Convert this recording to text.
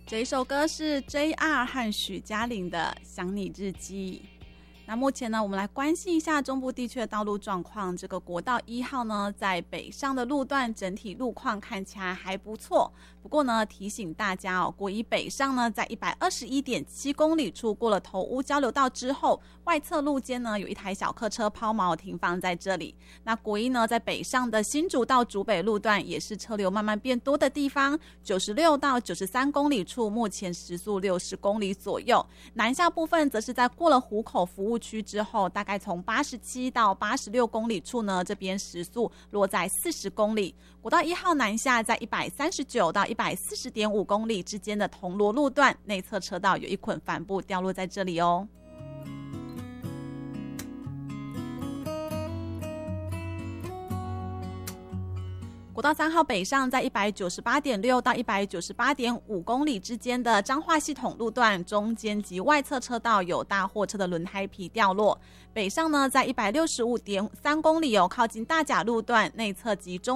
这一首歌是 JR 和许嘉玲的《想你日记》。那目前呢，我们来关心一下中部地区的道路状况。这个国道1号呢，在北上的路段整体路况看起来还不错。不过呢，提醒大家哦，国一北上呢，在 121.7 公里处过了头屋交流道之后，外侧路肩呢有一台小客车抛锚停放在这里。那国一呢，在北上的新竹到竹北路段也是车流慢慢变多的地方，96到93公里处目前时速60公里左右。南下部分则是在过了湖口服务区之后，大概从87到86公里处呢，这边时速落在40公里。国道1号南下在139到140.5公里之间的铜锣路段，内侧车道有一捆帆布掉落在这里哦。国道3号北上在198.6到198.5公里之间的彰化系统路段，中间及外侧车道有大货车的轮胎皮掉落。北上呢，在165.3公里靠近大甲路段内侧及中